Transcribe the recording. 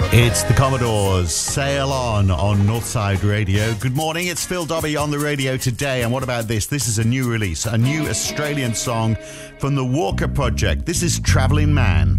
It's the Commodores, Sail On Northside Radio. Good morning, it's Phil Dobbie on the radio today. And what about this? This is a new release, a new Australian song from the Walker Project. This is Travelling Man.